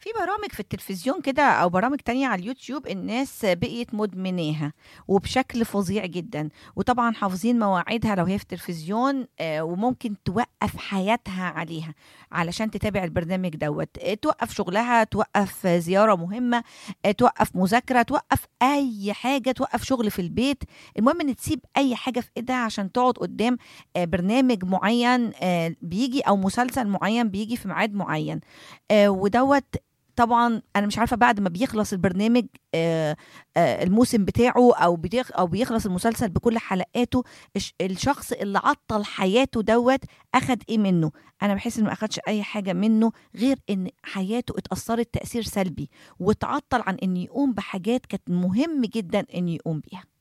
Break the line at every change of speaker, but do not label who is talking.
في برامج في التلفزيون كده او برامج تانية على اليوتيوب الناس بقيت مدمناها وبشكل فظيع جدا، وطبعا حافظين مواعيدها لو هي في التلفزيون، وممكن توقف حياتها عليها علشان تتابع البرنامج دوت، توقف شغلها، توقف زيارة مهمة، توقف مذاكرة، توقف اي حاجة، توقف شغل في البيت. المهم ان تسيب اي حاجة في ايدها عشان تقعد قدام برنامج معين بيجي، او مسلسل معين بيجي في ميعاد معين. ودوت طبعا انا مش عارفه بعد ما بيخلص البرنامج الموسم بتاعه، او بيخلص المسلسل بكل حلقاته، الشخص اللي عطل حياته دوت اخد ايه منه؟ انا بحس انه ما اخدش اي حاجه منه غير ان حياته اتاثرت تاثير سلبي، وتعطل عن ان يقوم بحاجات كانت مهم جدا ان يقوم بيها.